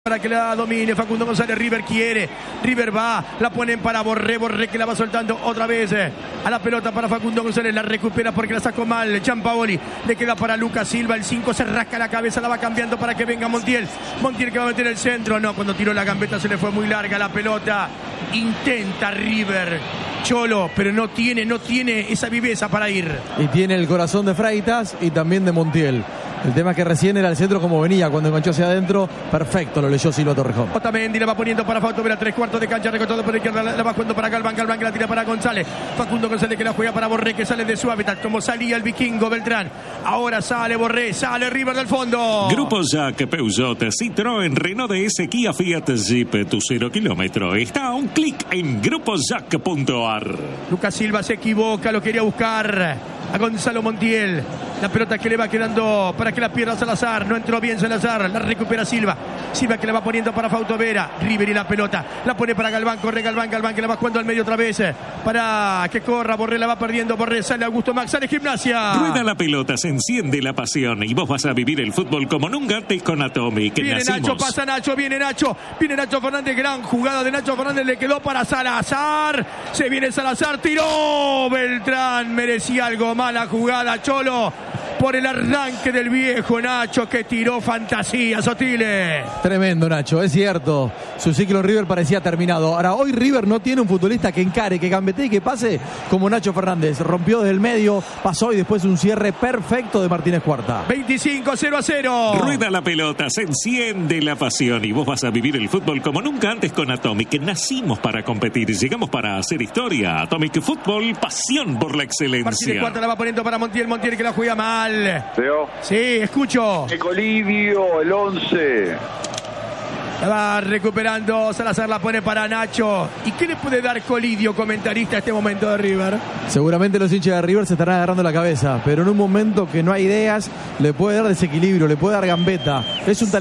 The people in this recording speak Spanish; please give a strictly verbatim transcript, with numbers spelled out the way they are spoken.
Para que la domine Facundo González. River quiere, River va, la ponen para Borré, Borré que la va soltando otra vez eh, a la pelota para Facundo González, la recupera porque la sacó mal Gianpaoli, le queda para Lucas Silva, el cinco se rasca la cabeza, la va cambiando para que venga Montiel, Montiel que va a meter el centro, no, cuando tiró la gambeta se le fue muy larga la pelota, intenta River, Cholo, pero no tiene, no tiene esa viveza para ir. Y tiene el corazón de Freitas y también de Montiel. El tema que recién era el centro como venía, cuando enganchó hacia adentro, perfecto, lo leyó Silva Torrejón. Otamendi la va poniendo para Fausto Vera, tres cuartos de cancha, recortado por la izquierda, la, la va jugando para Galván, Galván que la tira para González, Facundo González que la juega para Borré, que sale de su hábitat, como salía el vikingo Beltrán, ahora sale Borré, sale River del fondo. Grupo Jack, Peugeot, Citroën, Renault D S, Kia, Fiat, Jeep, tu cero kilómetro, está a un clic en grupo jack punto a r. Lucas Silva se equivoca, lo quería buscar a Gonzalo Montiel, la pelota que le va quedando para que la pierda Salazar, no entró bien Salazar, la recupera Silva, Silva que la va poniendo para Fausto Vera, River y la pelota, la pone para Galván, corre Galván, Galván que la va jugando al medio otra vez, para que corra, Borré la va perdiendo, Borré sale Augusto Max, sale Gimnasia. Rueda la pelota, se enciende la pasión y vos vas a vivir el fútbol como nunca antes con Atomic. Viene Nacimos. Nacho, pasa Nacho, viene Nacho, viene Nacho Fernández, gran jugada de Nacho Fernández, le quedó para Salazar, se viene Salazar, tiró Beltrán, merecía algo más la jugada, Cholo, por el arranque del viejo Nacho que tiró fantasía, Sotile. Tremendo Nacho, es cierto, su ciclo en River parecía terminado. Ahora, hoy River no tiene un futbolista que encare, que gambetee y que pase como Nacho Fernández. Rompió desde el medio, pasó y después un cierre perfecto de Martínez Cuarta. veinticinco cero a cero. Rueda la pelota, se enciende la pasión y vos vas a vivir el fútbol como nunca antes con Atomic. Nacimos para competir, llegamos para hacer historia. Atomic Fútbol, pasión por la excelencia. Martínez Cuarta la va poniendo para Montiel, Montiel que la juega mal. ¿Veo? Sí, escucho. Ecolidio, el once. La va recuperando Salazar, la pone para Nacho. ¿Y qué le puede dar Colidio, comentarista, a este momento de River? Seguramente los hinchas de River se estarán agarrando la cabeza, pero en un momento que no hay ideas, le puede dar desequilibrio, le puede dar gambeta. Es un talento.